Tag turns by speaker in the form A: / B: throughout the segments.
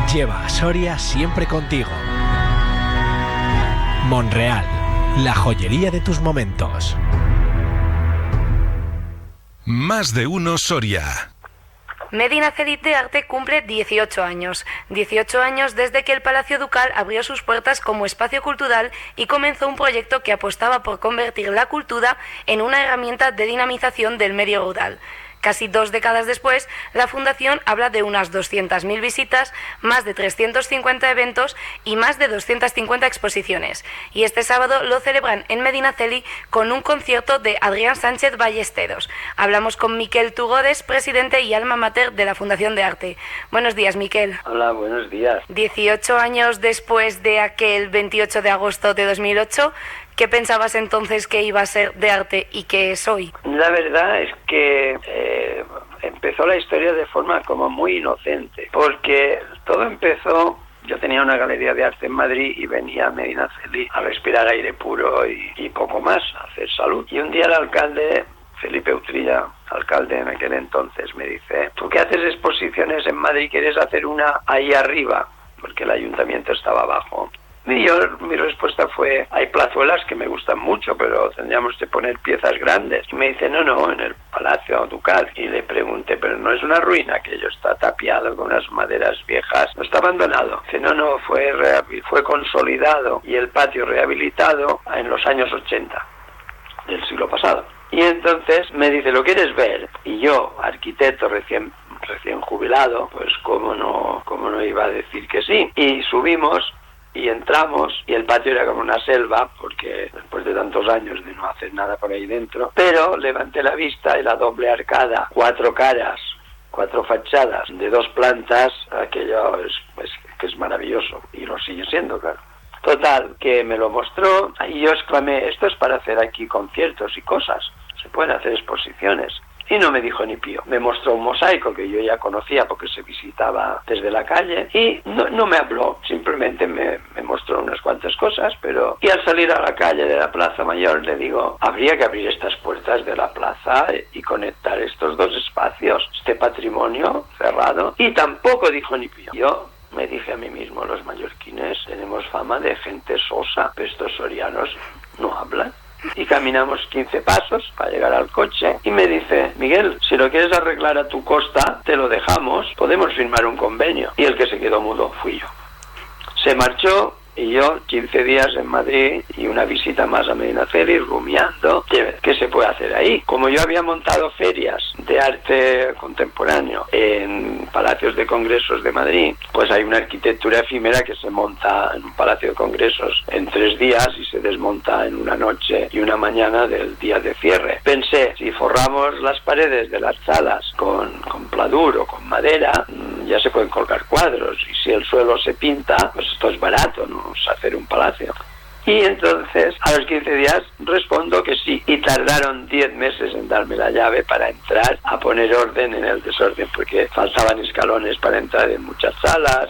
A: Lleva a Soria siempre contigo. Monreal, la joyería de tus momentos.
B: Más de uno Soria.
C: Medinaceli de Arte cumple 18 años. 18 años desde que el Palacio Ducal abrió sus puertas como espacio cultural y comenzó un proyecto que apostaba por convertir la cultura en una herramienta de dinamización del medio rural. Casi 2 décadas después, la Fundación habla de unas 200.000 visitas, más de 350 eventos y más de 250 exposiciones. Y este sábado lo celebran en Medinaceli con un concierto de Adrián Sánchez Ballesteros. Hablamos con Miquel Tugodes, presidente y alma mater de la Fundación de Arte. Buenos días, Miquel.
D: Hola, buenos días.
C: 18 años después de aquel 28 de agosto de 2008... ¿qué pensabas entonces que iba a ser de arte y qué es hoy?
D: La verdad es que empezó la historia de forma como muy inocente, porque todo empezó... Yo tenía una galería de arte en Madrid y venía a Medinaceli a respirar aire puro y poco más, a hacer salud. Y un día el alcalde, Felipe Utrilla, alcalde en aquel entonces, me dice: ¿tú qué haces exposiciones en Madrid? ¿Quieres hacer una ahí arriba? Porque el ayuntamiento estaba abajo. Y mi respuesta fue: hay plazuelas que me gustan mucho, pero tendríamos que poner piezas grandes. Y me dice: no, en el Palacio Ducal. Y le pregunté: pero no es una ruina, aquello está tapiado con unas maderas viejas, no está abandonado. Dice: no, fue consolidado y el patio rehabilitado en los años 80 del siglo pasado. Y entonces me dice: ¿lo quieres ver? Y yo, arquitecto recién jubilado, pues cómo no iba a decir que sí. Y subimos y entramos, y el patio era como una selva, porque después de tantos años de no hacer nada por ahí dentro, pero levanté la vista y la doble arcada, 4 caras, 4 fachadas de 2 plantas, aquello es maravilloso, y lo sigue siendo, claro. Total, que me lo mostró, y yo exclamé: esto es para hacer aquí conciertos y cosas, se pueden hacer exposiciones. Y no me dijo ni pío. Me mostró un mosaico que yo ya conocía porque se visitaba desde la calle, y no me habló, simplemente me mostró unas cuantas cosas, pero... Y al salir a la calle de la Plaza Mayor le digo: habría que abrir estas puertas de la plaza y conectar estos 2 espacios, este patrimonio cerrado. Y tampoco dijo ni pío. Yo me dije a mí mismo: los mallorquines tenemos fama de gente sosa, pero estos sorianos no hablan. Y caminamos 15 pasos para llegar al coche y me dice: Miguel, si lo quieres arreglar a tu costa, te lo dejamos, podemos firmar un convenio. Y el que se quedó mudo fui yo. Se marchó y yo 15 días en Madrid y una visita más a Medinaceli, rumiando qué se puede hacer ahí. Como yo había montado ferias de arte contemporáneo en palacios de congresos de Madrid, pues hay una arquitectura efímera que se monta en un palacio de congresos en 3 días y se desmonta en una noche y una mañana del día de cierre. Pensé: si forramos las paredes de las salas con pladur o con madera, ya se pueden colgar cuadros, y si el suelo se pinta, pues esto es barato, no es hacer un palacio. Y entonces, a los 15 días, respondo que sí. Y tardaron 10 meses en darme la llave para entrar a poner orden en el desorden, porque faltaban escalones para entrar en muchas salas,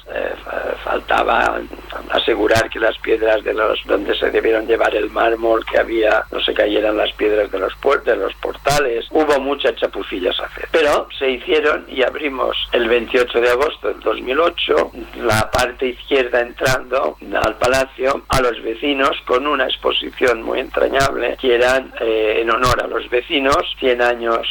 D: faltaba asegurar que las piedras donde se debieron llevar el mármol que había, no se cayeran las piedras de los portales. Hubo muchas chapucillas a hacer. Pero se hicieron y abrimos el 28 de agosto del 2008, la parte izquierda entrando al palacio, a los vecinos, con una exposición muy entrañable que eran en honor a los vecinos, 100 años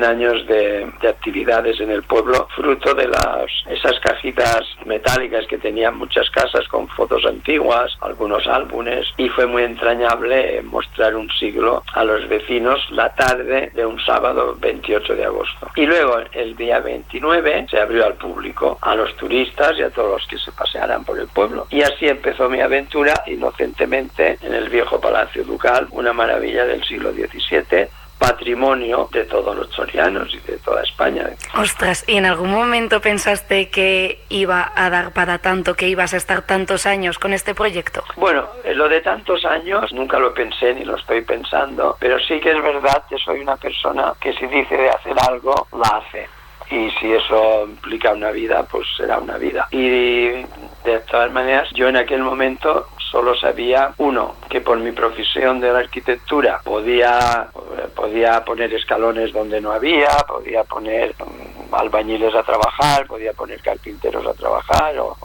D: de actividades en el pueblo, fruto de esas cajitas metálicas que tenían muchas casas con fotos antiguas, algunos álbumes, y fue muy entrañable mostrar un siglo a los vecinos la tarde de un sábado 28 de agosto. Y luego el día 29 se abrió al público, a los turistas y a todos los que se pasearan por el pueblo. Y así empezó mi aventura inocentemente en el viejo Palacio Ducal, una maravilla del siglo XVII, patrimonio de todos los sorianos y de toda España.
C: Ostras, ¿y en algún momento pensaste que iba a dar para tanto, que ibas a estar tantos años con este proyecto?
D: Bueno, lo de tantos años nunca lo pensé ni lo estoy pensando, pero sí que es verdad que soy una persona que si dice de hacer algo, la hace. Y si eso implica una vida, pues será una vida. Y de todas maneras, yo en aquel momento solo sabía, uno, que por mi profesión de la arquitectura podía poner escalones donde no había, podía poner albañiles a trabajar, podía poner carpinteros a trabajar o